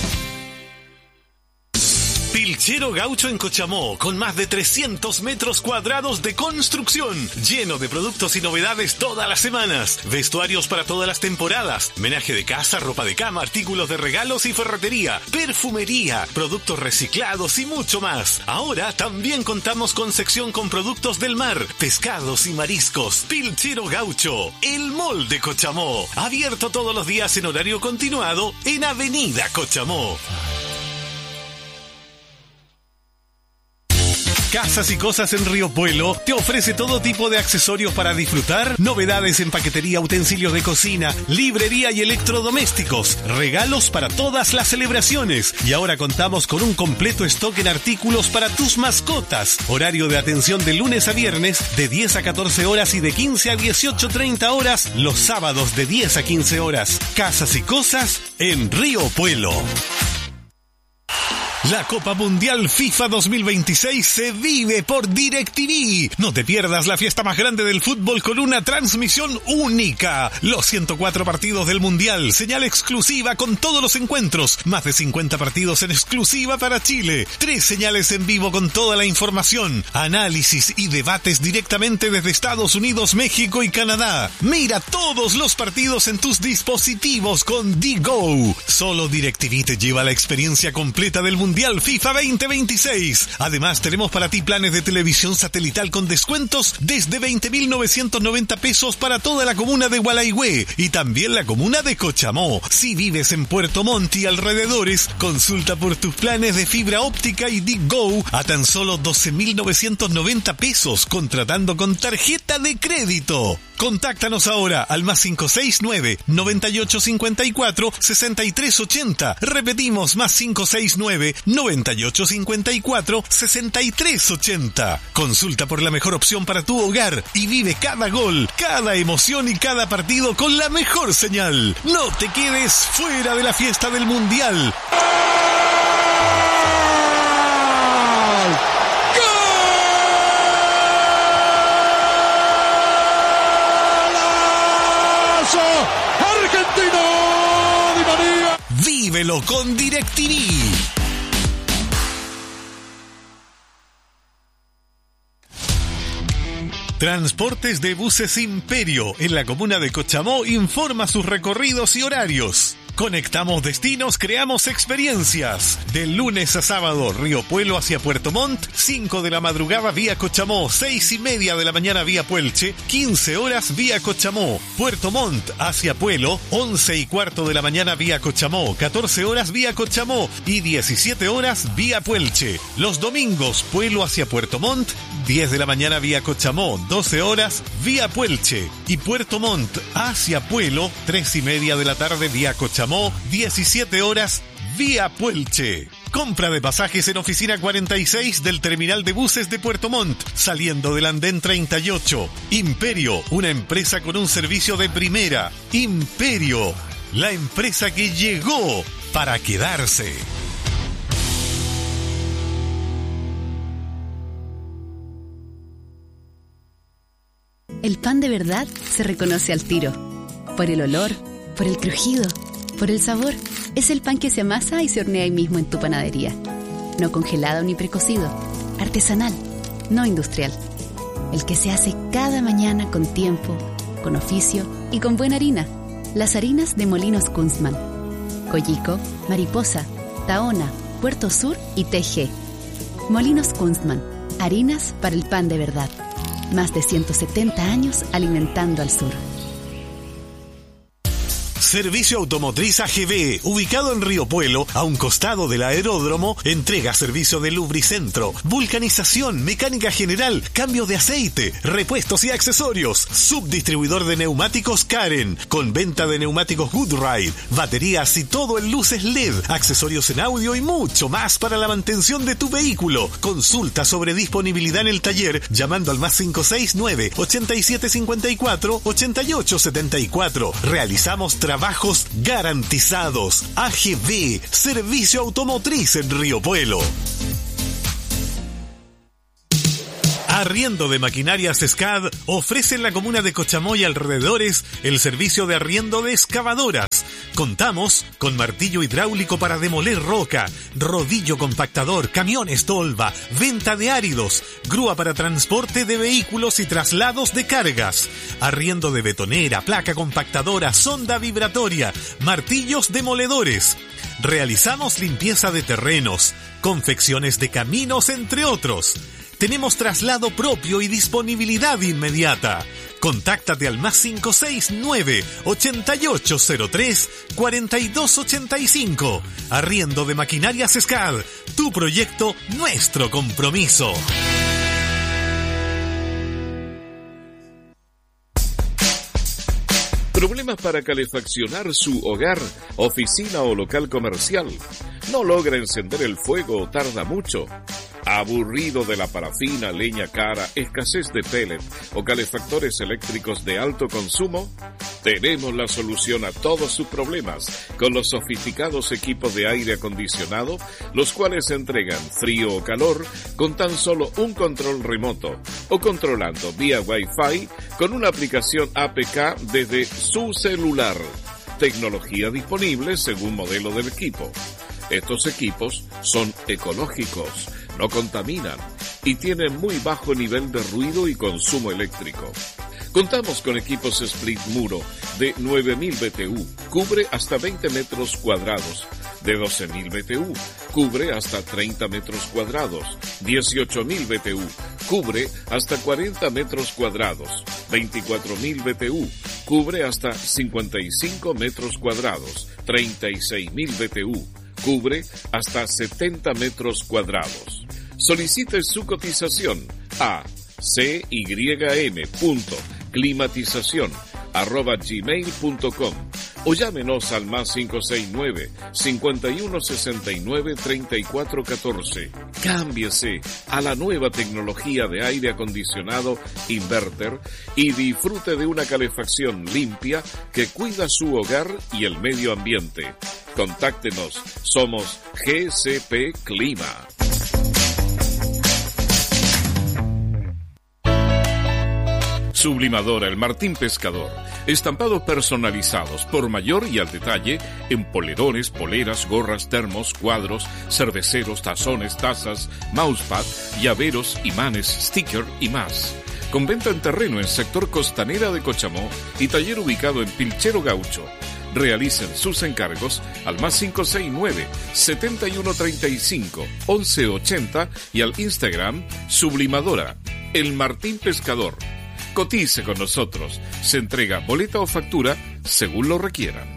Pilchero Gaucho en Cochamó, con más de trescientos metros cuadrados de construcción, lleno de productos y novedades todas las semanas, vestuarios para todas las temporadas, menaje de casa, ropa de cama, artículos de regalos y ferretería, perfumería, productos reciclados y mucho más. Ahora también contamos con sección con productos del mar, pescados y mariscos. Pilchero Gaucho, el mall de Cochamó, abierto todos los días en horario continuado en Avenida Cochamó. Casas y Cosas en Río Puelo te ofrece todo tipo de accesorios para disfrutar, novedades en paquetería, utensilios de cocina, librería y electrodomésticos, regalos para todas las celebraciones. Y ahora contamos con un completo stock en artículos para tus mascotas. Horario de atención de lunes a viernes de diez a catorce horas y de quince a dieciocho treinta horas los sábados de diez a quince horas. Casas y Cosas en Río Puelo. La Copa Mundial FIFA dos mil veintiséis se vive por DirecTV. No te pierdas la fiesta más grande del fútbol con una transmisión única. Los ciento cuatro partidos del Mundial, señal exclusiva con todos los encuentros. Más de cincuenta partidos en exclusiva para Chile. Tres señales en vivo con toda la información. Análisis y debates directamente desde Estados Unidos, México y Canadá. Mira todos los partidos en tus dispositivos con DiGo. Solo DirecTV te lleva la experiencia completa del Mundial FIFA veinte veintiséis. Además, tenemos para ti planes de televisión satelital con descuentos desde veinte mil novecientos noventa pesos para toda la comuna de Gualaihue y también la comuna de Cochamó. Si vives en Puerto Montt y alrededores, consulta por tus planes de fibra óptica y DiGo a tan solo doce mil novecientos noventa pesos contratando con tarjeta de crédito. Contáctanos ahora al más cinco seis nueve, noventa y ocho cincuenta y cuatro, sesenta y tres ochenta. Repetimos, más cinco seis nueve, noventa y ocho cincuenta y cuatro, sesenta y tres ochenta. Consulta por la mejor opción para tu hogar y vive cada gol, cada emoción y cada partido con la mejor señal. No te quedes fuera de la fiesta del Mundial. Vívelo con DirecTV. Transportes de Buses Imperio en la comuna de Cochamó informa sus recorridos y horarios. Conectamos destinos, creamos experiencias. De lunes a sábado, Río Puelo hacia Puerto Montt, cinco de la madrugada vía Cochamó, seis y media de la mañana vía Puelche, quince horas vía Cochamó. Puerto Montt hacia Puelo, once y cuarto de la mañana vía Cochamó, catorce horas vía Cochamó y diecisiete horas vía Puelche. Los domingos, Puelo hacia Puerto Montt, diez de la mañana vía Cochamó, doce horas vía Puelche. Y Puerto Montt hacia Puelo, tres y media de la tarde vía Cochamó, diecisiete horas vía Puelche. Compra de pasajes en oficina cuarenta y seis del terminal de buses de Puerto Montt, saliendo del andén treinta y ocho. Imperio, una empresa con un servicio de primera. Imperio, la empresa que llegó para quedarse. El pan de verdad se reconoce al tiro. Por el olor, por el crujido, por el sabor. Es el pan que se amasa y se hornea ahí mismo en tu panadería. No congelado ni precocido. Artesanal, no industrial. El que se hace cada mañana con tiempo, con oficio y con buena harina. Las harinas de Molinos Kunstmann. Coyico, Mariposa, Taona, Puerto Sur y T G. Molinos Kunstmann. Harinas para el pan de verdad. Más de ciento setenta años alimentando al sur. Servicio Automotriz A G B, ubicado en Río Puelo, a un costado del aeródromo, entrega servicio de lubricentro, vulcanización, mecánica general, cambio de aceite, repuestos y accesorios. Subdistribuidor de neumáticos Karen, con venta de neumáticos Goodride, baterías y todo en luces L E D, accesorios en audio y mucho más para la mantención de tu vehículo. Consulta sobre disponibilidad en el taller llamando al más cinco seis nueve, ochenta y siete cincuenta y cuatro, ochenta y ocho setenta y cuatro. Realizamos trabajos garantizados. A G B, Servicio Automotriz en Río Puelo. Arriendo de Maquinarias S C A D ofrece en la comuna de Cochamoy y alrededores el servicio de arriendo de excavadoras. Contamos con martillo hidráulico para demoler roca, rodillo compactador, camiones tolva, venta de áridos, grúa para transporte de vehículos y traslados de cargas, arriendo de betonera, placa compactadora, sonda vibratoria, martillos demoledores. Realizamos limpieza de terrenos, confecciones de caminos, entre otros. Tenemos traslado propio y disponibilidad inmediata. Contáctate al más cinco seis nueve, ochenta y ocho cero tres, cuarenta y dos ochenta y cinco. Arriendo de Maquinarias S C A D. Tu proyecto, nuestro compromiso. ¿Problemas para calefaccionar su hogar, oficina o local comercial? ¿No logra encender el fuego o tarda mucho? ¿Aburrido de la parafina, leña cara, escasez de pellet o calefactores eléctricos de alto consumo? Tenemos la solución a todos sus problemas con los sofisticados equipos de aire acondicionado, los cuales entregan frío o calor con tan solo un control remoto o controlando vía Wi-Fi con una aplicación A P K desde su celular. Tecnología disponible según modelo del equipo. Estos equipos son ecológicos, no contaminan y tienen muy bajo nivel de ruido y consumo eléctrico. Contamos con equipos split muro de nueve mil B T U, cubre hasta veinte metros cuadrados, de doce mil B T U, cubre hasta treinta metros cuadrados, dieciocho mil B T U, cubre hasta cuarenta metros cuadrados, veinticuatro mil B T U, cubre hasta cincuenta y cinco metros cuadrados, treinta y seis mil B T U, cubre hasta setenta metros cuadrados. Solicite su cotización a cym.climatización arroba gmail punto com o llámenos al más cinco seis nueve, cincuenta y uno sesenta y nueve, treinta y cuatro catorce. Cámbiese a la nueva tecnología de aire acondicionado inverter y disfrute de una calefacción limpia que cuida su hogar y el medio ambiente. Contáctenos, somos G C P Clima. Sublimadora El Martín Pescador. Estampados personalizados por mayor y al detalle en polerones, poleras, gorras, termos, cuadros, cerveceros, tazones, tazas, mousepad, llaveros, imanes, sticker y más. Con venta en terreno en sector Costanera de Cochamó y taller ubicado en Pilchero Gaucho. Realicen sus encargos al más cinco seis nueve, setenta y uno treinta y cinco, once ochenta y al Instagram Sublimadora El Martín Pescador. Cotice con nosotros. Se entrega boleta o factura según lo requieran.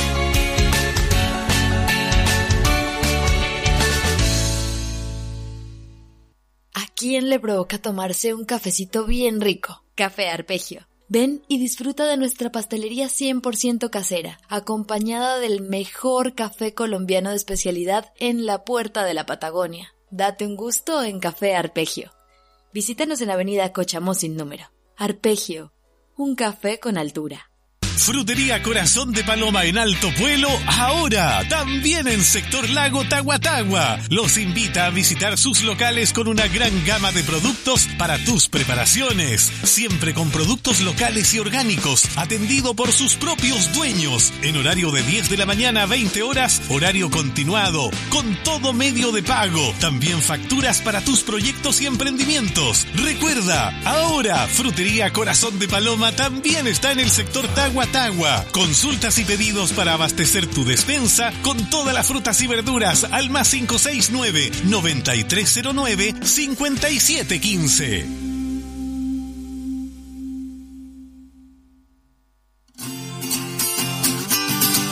¿A quién le provoca tomarse un cafecito bien rico? Café Arpegio. Ven y disfruta de nuestra pastelería cien por ciento casera, acompañada del mejor café colombiano de especialidad en la puerta de la Patagonia. Date un gusto en Café Arpegio. Visítanos en Avenida Cochamó sin número. Arpegio, un café con altura. Frutería Corazón de Paloma en Alto Puelo, ahora también en sector Lago Tahuatahua. Los invita a visitar sus locales con una gran gama de productos para tus preparaciones. Siempre con productos locales y orgánicos, atendido por sus propios dueños. En horario de diez de la mañana a veinte horas, horario continuado, con todo medio de pago. También facturas para tus proyectos y emprendimientos. Recuerda, ahora Frutería Corazón de Paloma también está en el sector Tahuatahua. Consultas y pedidos para abastecer tu despensa con todas las frutas y verduras al más cinco seis nueve, noventa y tres cero nueve, cincuenta y siete quince.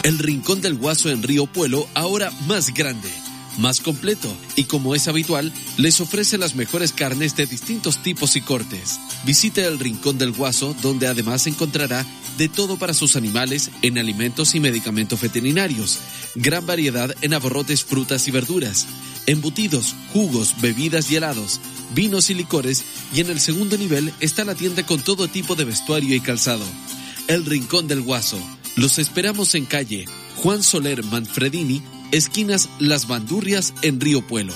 El Rincón del Guaso en Río Puelo, ahora más grande, más completo y, como es habitual, les ofrece las mejores carnes de distintos tipos y cortes. Visite el Rincón del Guaso, donde además encontrará de todo para sus animales en alimentos y medicamentos veterinarios, gran variedad en abarrotes, frutas y verduras, embutidos, jugos, bebidas y helados, vinos y licores, y en el segundo nivel está la tienda con todo tipo de vestuario y calzado. El Rincón del Guaso. Los esperamos en calle Juan Soler Manfredini, esquinas Las Bandurrias en Río Puelo.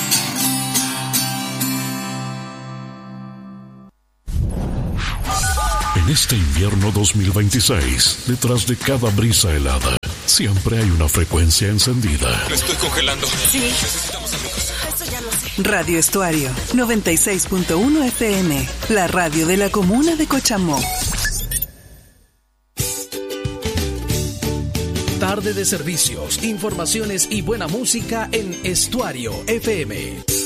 En este invierno dos mil veintiséis, detrás de cada brisa helada, siempre hay una frecuencia encendida. Me estoy congelando. Sí. Necesitamos amigos. Eso ya lo sé. Radio Estuario, noventa y seis punto uno F M, la radio de la comuna de Cochamó. Tarde de servicios, informaciones y buena música en Estuario F M.